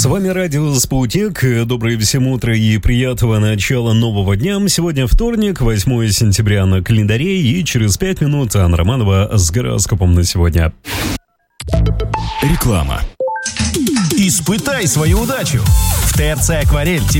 С вами радио «Спутник». Доброе всем утро и приятного начала нового дня. Сегодня вторник, 8 сентября на календаре, и через 5 минут Анна Романова с гороскопом на сегодня. Реклама. Испытай свою удачу. В ТРЦ «Акварель»